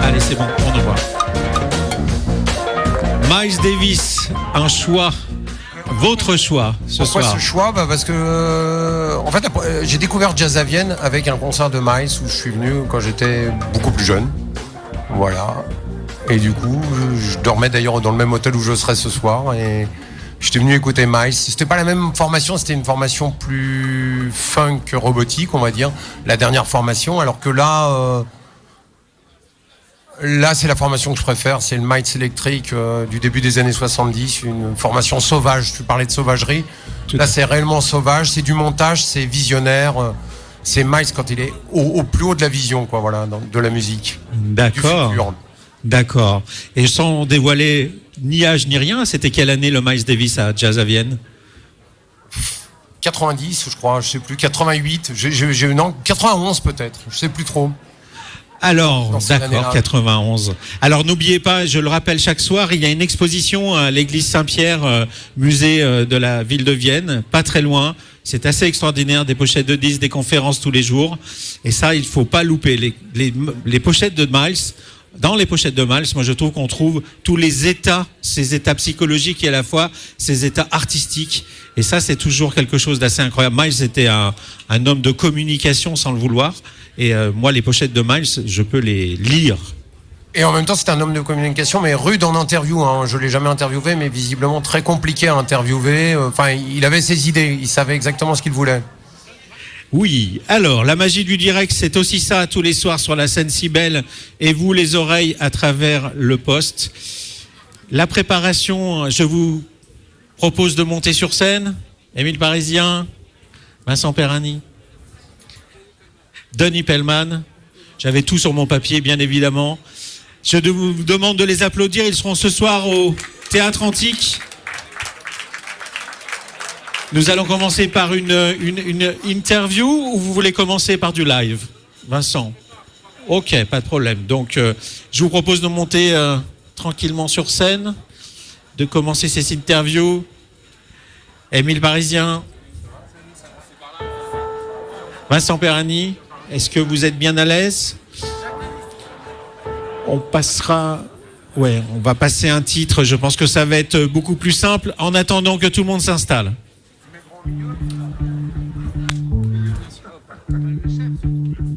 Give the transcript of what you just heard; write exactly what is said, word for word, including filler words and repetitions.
Allez, c'est bon, on envoie. Miles Davis, un choix. Votre choix ce Pourquoi soir. ce choix bah Parce que, euh, en fait, euh, j'ai découvert Jazz à Vienne avec un concert de Miles où je suis venu quand j'étais beaucoup plus jeune. Voilà. Et du coup, je, je dormais d'ailleurs dans le même hôtel où je serai ce soir. Et j'étais venu écouter Miles. C'était pas la même formation, c'était une formation plus funk robotique, on va dire. La dernière formation, alors que là... Euh, Là, c'est la formation que je préfère, c'est le Miles Electric euh, du début des années soixante-dix, une formation sauvage. Tu parlais de sauvagerie. Tout Là, c'est réellement sauvage, c'est du montage, c'est visionnaire. Euh, c'est Miles quand il est au, au plus haut de la vision, quoi, voilà, dans, de la musique. D'accord. D'accord. Et sans dévoiler ni âge ni rien, c'était quelle année le Miles Davis à Jazz à Vienne ? quatre-vingt-dix, je crois, je sais plus, quatre-vingt-huit, j'ai, j'ai, j'ai, non, quatre-vingt-onze peut-être, je sais plus trop. Alors, d'accord, quatre-vingt-onze. Alors, n'oubliez pas, je le rappelle chaque soir, il y a une exposition à l'église Saint-Pierre, euh, musée euh, de la ville de Vienne, pas très loin. C'est assez extraordinaire, des pochettes de disques, des conférences tous les jours. Et ça, il faut pas louper. Les, les, les pochettes de Miles, dans les pochettes de Miles, moi je trouve qu'on trouve tous les états, ces états psychologiques et à la fois ces états artistiques. Et ça, c'est toujours quelque chose d'assez incroyable. Miles était un, un homme de communication sans le vouloir. Et euh, moi, les pochettes de Miles, je peux les lire. Et en même temps, c'est un homme de communication, mais rude en interview. Hein. Je l'ai jamais interviewé, mais visiblement très compliqué à interviewer. Enfin, il avait ses idées, il savait exactement ce qu'il voulait. Oui, alors, la magie du direct, c'est aussi ça, tous les soirs sur la scène si belle, et vous, les oreilles, à travers le poste. La préparation, je vous propose de monter sur scène. Émile Parisien, Vincent Perani, Denis Pellman. J'avais tout sur mon papier, bien évidemment. Je vous demande de les applaudir. Ils seront ce soir au Théâtre Antique. Nous allons commencer par une, une, une interview ou vous voulez commencer par du live, Vincent ? Ok, pas de problème. Donc, euh, je vous propose de monter euh, tranquillement sur scène, de commencer ces interviews. Émile Parisien, Vincent Perani. Est-ce que vous êtes bien à l'aise ? On passera... Ouais, on va passer un titre. Je pense que ça va être beaucoup plus simple en attendant que tout le monde s'installe.